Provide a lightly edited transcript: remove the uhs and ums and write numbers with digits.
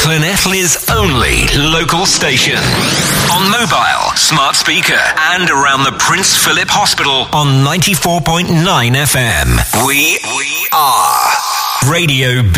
Llanelli's only local station. On mobile, smart speaker, and around the Prince Philip Hospital on 94.9 FM. We are Radio B.